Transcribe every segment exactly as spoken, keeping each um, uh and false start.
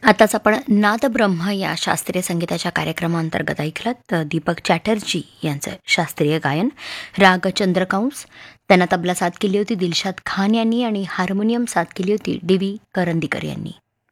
आताच आपण नादब्रह्म या शास्त्रीय संगीताच्या कार्यक्रमांतर्गत ऐकलात दीपक चॅटर्जी यांचं शास्त्रीय गायन. राग चंद्रकांस, त्यांना तबला साथ केली होती दिलशाद खान यांनी आणि हार्मोनियम साथ केली होती डी व्ही करंदीकर यांनी.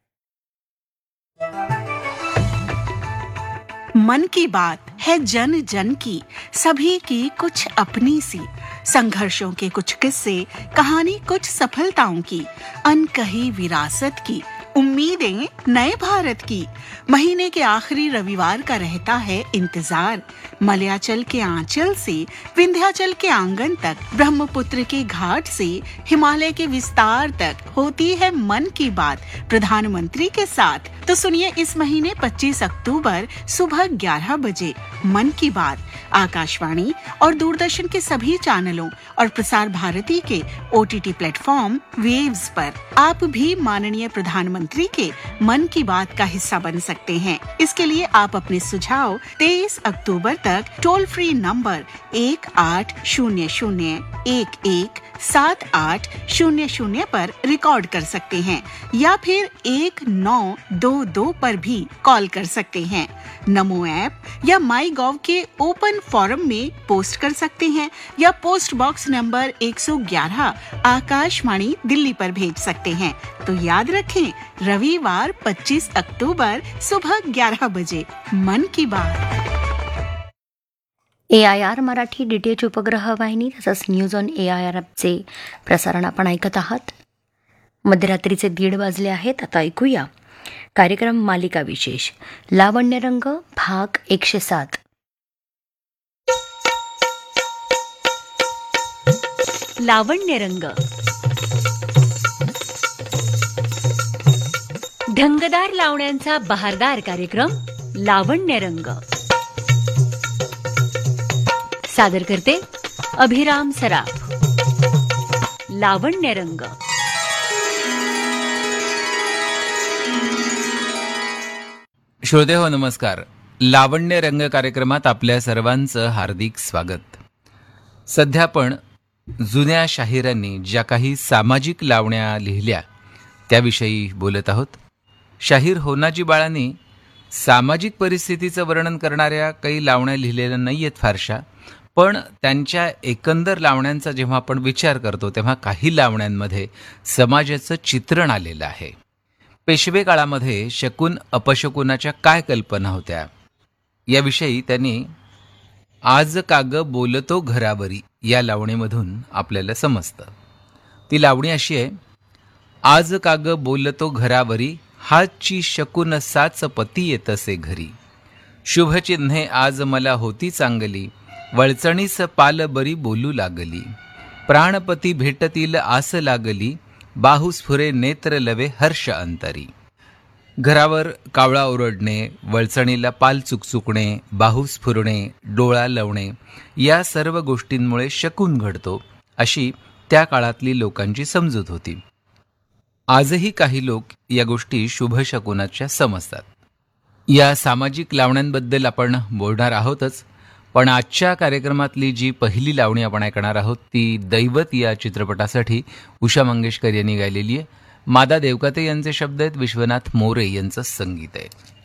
मन की बात है जन जन की, सभी की कुछ अपनी सी, संघर्षों के कुछ किस्से, कहानी कुछ सफलताओं की, अनकही विरासत की, उम्मीदें नए भारत की. महीने के आखिरी रविवार का रहता है इंतजार. मलयाचल के आंचल से विंध्याचल के आंगन तक, ब्रह्मपुत्र के घाट से हिमालय के विस्तार तक होती है मन की बात प्रधानमंत्री के साथ. तो सुनिए इस महीने पच्चीस अक्टूबर सुबह ग्यारह बजे मन की बात आकाशवाणी और दूरदर्शन के सभी चैनलों और प्रसार भारती के O T T platform waves पर. आप भी माननीय प्रधानमंत्री के मन की बात का हिस्सा बन सकते हैं. इसके लिए आप अपने सुझाव तेईस अक्टूबर तक टोल फ्री नंबर एक आठ शून्य शून्य एक एक सात आठ शून्य शून्य पर रिकॉर्ड कर सकते हैं या फिर एक नौ दो दो पर भी कॉल कर सकते हैं. नमो ऐप या माई गॉव के ओपन फोरम में पोस्ट कर सकते हैं या पोस्ट बॉक्स नंबर एक सौ ग्यारह आकाशवाणी दिल्ली पर भेज सकते हैं. तो याद रखें, रविवार पच्चीस अक्टूबर सुबह ग्यारह बजे मन की बात. ए I R Marathi D T H उपग्रह वाहिनी तसंच news on A I R ॲपचे प्रसारण आपण ऐकत आहात. मध्यरात्रीचे दीड वाजले आहेत. आता ऐकूया कार्यक्रम मालिका विशेष लावण्यरंग भाग एकशे सात. लावण्यरंग ढंगदार लावण्यांचा बहारदार कार्यक्रम लावण्यरंग सादर करते अभिराम सराफ. लावण्यरंग. श्रोते हो, नमस्कार. लावण्य रंग कार्यक्रमात आपल्या सर्वांचं हार्दिक स्वागत. सध्या आपण जुन्या शाहिरांनी ज्या काही सामाजिक लावण्या लिहिल्या त्याविषयी बोलत आहोत. शाहीर होनाजी बाळांनी सामाजिक परिस्थितीचं वर्णन करणाऱ्या काही लावण्या लिहिलेल्या नाही आहेत फारशा, पण त्यांच्या एकंदर लावण्यांचा जेव्हा आपण विचार करतो तेव्हा काही लावण्यांमध्ये समाजाचं चित्रण आलेलं आहे. पेशवे काळामध्ये शकुन अपशकुनाच्या काय कल्पना होत्या याविषयी त्यांनी आज काग बोलतो घरावरी या लावणीमधून आपल्याला समजतं. ती लावणी अशी आहे. आज काग बोलतो घरावरी, हाची शकुन साच पती येतसे घरी. शुभचिन्हे आज मला होती चांगली, वळचणीस पाल बरी बोलू लागली. प्राणपती भेटतील आस लागली, बाहुस्फुरे नेत्र लवे हर्ष अंतरी. घरावर कावळा ओरडणे, वळचणीला पाल चुकचुकणे, बाहुस्फुरणे, डोळा लवणे या सर्व गोष्टींमुळे शकुन घडतो अशी त्या काळातली लोकांची समजूत होती. आजही काही लोक या गोष्टी शुभशकुनाच्या समजतात. या सामाजिक लावण्यांबद्दल आपण बोलणार आहोतच, पण आजच्या कार्यक्रमातली जी पहिली लावणी आपण ऐकणार आहोत ती दैवत या चित्रपटासाठी उषा मंगेशकर यांनी गायलेली आहे. मादा देवकाते यांचे शब्द आहेत, विश्वनाथ मोरे यांचं संगीत आहे.